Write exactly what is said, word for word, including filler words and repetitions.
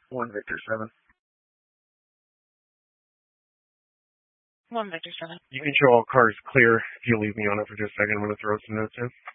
One Victor seven. One Victor seven. You can show all cars clear if you leave me on it for just a second. I'm going to throw some notes in.